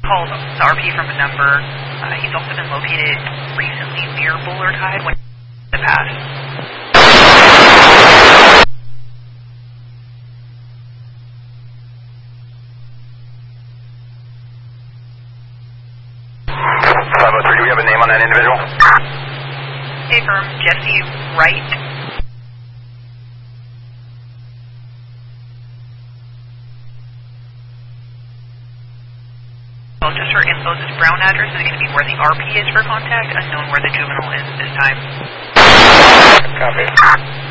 called the RP from a number. He's also been located recently near Bullard High when in the past. Do we have a name on that individual? Hey, firm, Jesse Wright. Well, just for info, this Brown address is going to be where the RP is for contact, unknown where the juvenile is this time. Copy.